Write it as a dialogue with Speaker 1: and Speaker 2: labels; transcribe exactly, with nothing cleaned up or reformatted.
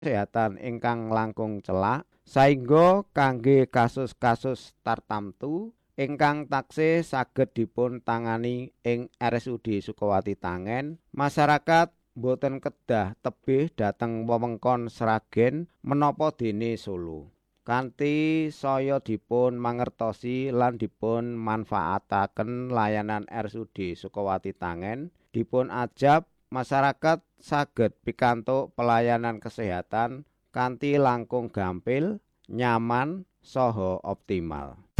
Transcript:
Speaker 1: kesehatan ingkang langkung celak saengga kangge kasus-kasus tartamtu ingkang taksih saged dipun tangani ing R S U D Sukawati Tangen, masyarakat boten kedah tebih dhateng wewengkon Sragen menapa dene Solo. Kanthi saya dipun mangertosi lan dipun manfaataken layanan R S U D Sukawati Tangen, dipun ajab masyarakat saged pikantuk pelayanan kesehatan kanthi langkung gampil, nyaman, saha optimal.